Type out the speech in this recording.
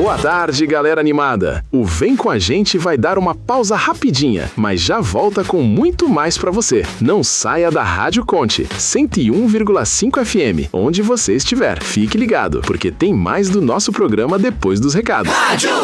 Boa tarde, galera animada. O Vem Com a Gente vai dar uma pausa rapidinha, mas já volta com muito mais pra você. Não saia da Rádio Conte, 101,5 FM, onde você estiver. Fique ligado, porque tem mais do nosso programa depois dos recados. Rádio